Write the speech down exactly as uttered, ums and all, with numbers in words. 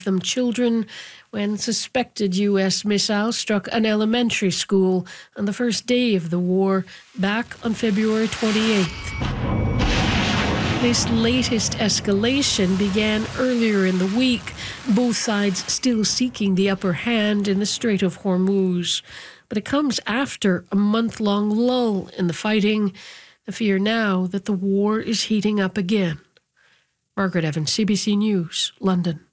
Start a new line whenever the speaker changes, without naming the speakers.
them children when suspected U S missile struck an elementary school on the first day of the war back on February twenty-eighth. This latest escalation began earlier in the week, both sides still seeking the upper hand in the Strait of Hormuz. But it comes after a month-long lull in the fighting, the fear now that the war is heating up again. Margaret Evans, C B C News, London.